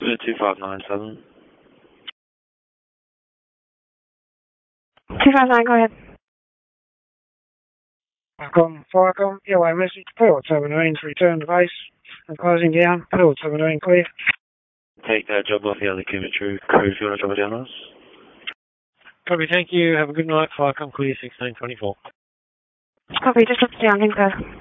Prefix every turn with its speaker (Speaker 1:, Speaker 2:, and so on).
Speaker 1: 2597.
Speaker 2: 259, go ahead.
Speaker 3: Falcon, airway message, Port 17 to return device. I'm closing down, Port 17 clear.
Speaker 1: Take that job off the other True crew if you want to drop it down on us.
Speaker 4: Copy, thank you. Have a good night. Falcon clear 1624.
Speaker 2: Copy, just drop it down, thanks guys.